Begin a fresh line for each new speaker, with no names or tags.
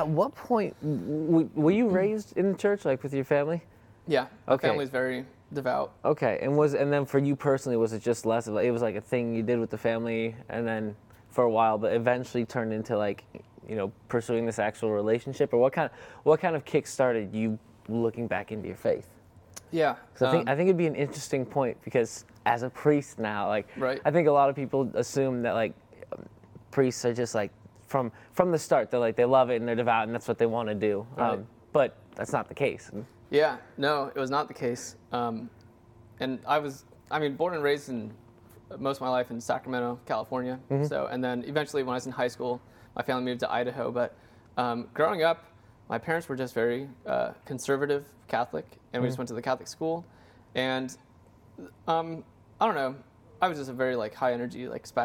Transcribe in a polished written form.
At what point were you raised in the church, like with your family?
Yeah, my
Okay.
family's very devout.
Okay, and then for you personally, was it just less of it was like a thing you did with the family, and then for a while, but eventually turned into like, pursuing this actual relationship, or what kind of kick started you looking back into your faith?
Yeah.
Because I think it'd be an interesting point because as a priest now, like
Right.
I think a lot of people assume that like priests are just like from the start they're like they love it and they're devout and that's what they want to do,
Right.
but that's not the case.
Yeah, no, it was not the case. And born and raised in most of my life in Sacramento, California. So, and then eventually when I was in high school, my family moved to Idaho. But growing up, my parents were just very conservative Catholic, and we just went to the Catholic school. And I don't know, I was just a very like high energy, like